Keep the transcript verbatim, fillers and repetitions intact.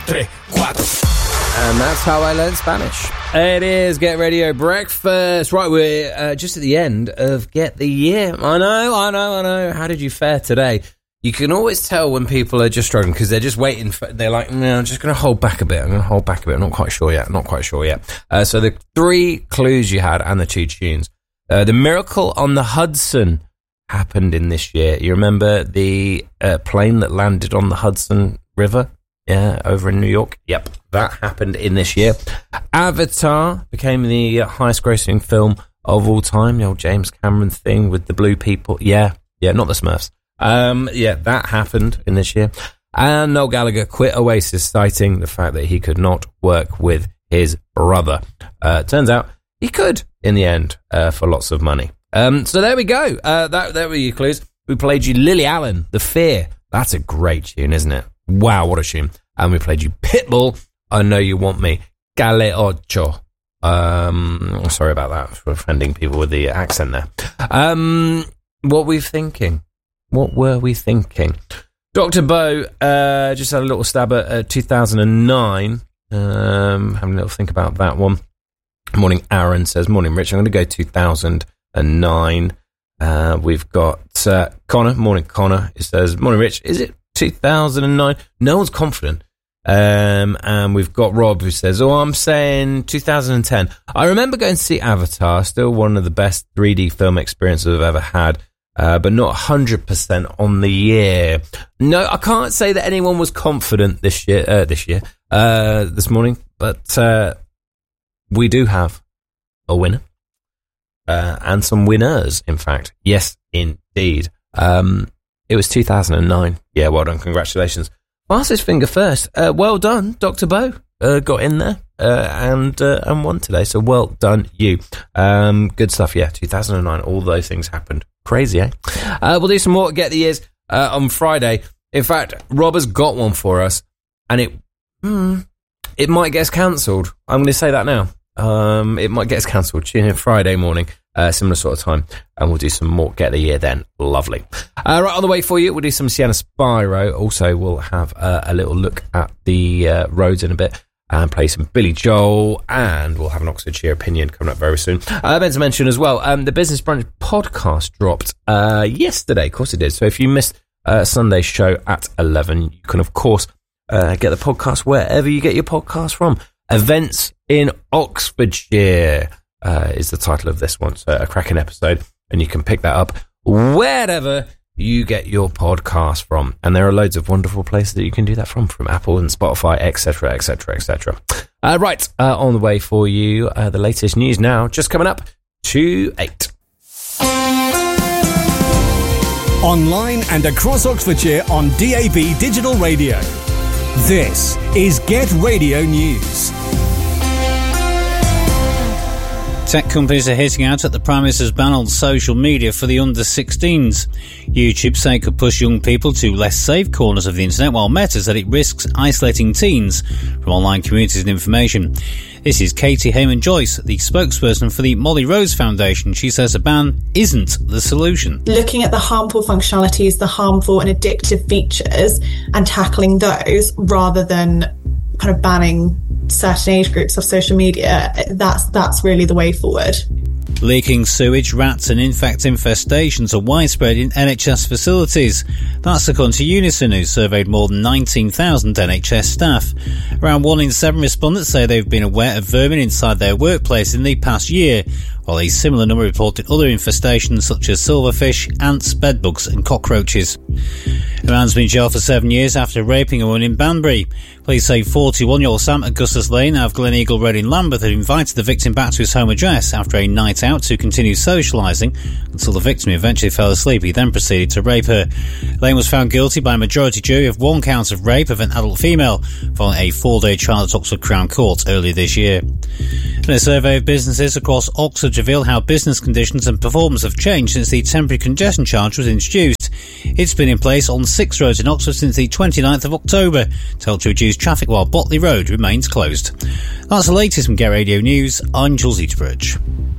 tres, cuatro. And that's how I learned Spanish. It is Get Radio Breakfast. Right, we're uh, just at the end of Get the Year. I know, I know, I know. How did you fare today? You can always tell when people are just struggling because they're just waiting for, they're like, no, I'm just going to hold back a bit. I'm going to hold back a bit. I'm not quite sure yet. I'm not quite sure yet. Uh, so the three clues you had and the two tunes. Uh, the Miracle on the Hudson happened in this year. You remember the uh, plane that landed on the Hudson River? Yeah, over in New York. Yep, that happened in this year. Avatar became the highest grossing film of all time. The old James Cameron thing with the blue people. Yeah, yeah, not the Smurfs. Um, yeah, that happened in this year. And Noel Gallagher quit Oasis, citing the fact that he could not work with his brother. Uh, turns out he could in the end uh, for lots of money. Um, so there we go. Uh, that there were your clues. We played you Lily Allen, The Fear. That's a great tune, isn't it? Wow, what a tune. And we played you Pitbull, I Know You Want Me, Gale Ocho. Um, sorry about that for offending people with the accent there. Um, what were we thinking? What were we thinking? Doctor Bo uh, just had a little stab at uh, two thousand nine. Um, having a little think about that one. Morning, Aaron says, morning, Rich. I'm going to go two thousand nine. Uh, we've got uh, Connor. Morning, Connor. It says, morning, Rich. Is it two thousand nine? No one's confident. Um, and we've got Rob who says, oh, I'm saying two thousand ten. I remember going to see Avatar, still one of the best three D film experiences I've ever had, uh, but not one hundred percent on the year. No, I can't say that anyone was confident this year, uh, this year, uh, this morning, but uh, we do have a winner. Uh, and some winners, in fact. Yes, indeed. Um, it was two thousand nine. Yeah, well done. Congratulations. Fastest finger first. Uh, well done, Doctor Bo. Uh, got in there uh, and uh, and won today. So well done, you. Um, good stuff. Yeah, two thousand nine. All those things happened. Crazy, eh? Uh, we'll do some more Get the Years uh, on Friday. In fact, Rob has got one for us, and it hmm, it might get us cancelled. I'm going to say that now. Um, it might get us cancelled. Tune in Friday morning, uh, similar sort of time, and we'll do some more Get the Year then. Lovely. Uh, right on the way for you, we'll do some Sienna Spyro. Also, we'll have uh, a little look at the uh, roads in a bit and play some Billy Joel, and we'll have an Oxfordshire opinion coming up very soon. I meant to mention as well, um, the Business Brunch podcast dropped uh, yesterday. Of course it did. So if you missed uh, Sunday's show at eleven, you can, of course, uh, get the podcast wherever you get your podcast from. Events in Oxfordshire uh, is the title of this one. So a cracking episode, and you can pick that up wherever you get your podcast from. And there are loads of wonderful places that you can do that from, from Apple and Spotify, et cetera, et cetera, et cetera. Uh, right, uh, on the way for you, uh, the latest news now, just coming up to eight. Online and across Oxfordshire on D A B Digital Radio. This is Get Radio News. Tech companies are hitting out at the Prime Minister's ban on social media for the under sixteens. YouTube say it could push young people to less safe corners of the internet, while Meta said it risks isolating teens from online communities and information. This is Katie Heyman-Joyce, the spokesperson for the Molly Rose Foundation. She says a ban isn't the solution. Looking at the harmful functionalities, the harmful and addictive features, and tackling those rather than kind of banning certain age groups of social media, that's that's really the way forward. Leaking sewage, rats and insect infestations are widespread in N H S facilities. That's according to Unison, who surveyed more than nineteen thousand N H S staff. Around one in seven respondents say they've been aware of vermin inside their workplace in the past year, while a similar number reported other infestations such as silverfish, ants, bedbugs and cockroaches. A man's been jailed for seven years after raping a woman in Banbury. Police say forty-one-year-old Sam Augustus Lane out of Gleneagle Road in Lambeth had invited the victim back to his home address after a night out to continue socialising until the victim eventually fell asleep. He then proceeded to rape her. Lane was found guilty by a majority jury of one count of rape of an adult female following a four-day trial at Oxford Crown Court earlier this year. And a survey of businesses across Oxford revealed how business conditions and performance have changed since the temporary congestion charge was introduced. It's been in place on six roads in Oxford since the twenty-ninth of October, to help to reduce traffic while Botley Road remains closed. That's the latest from Get Radio News. I'm Jules Eatbridge.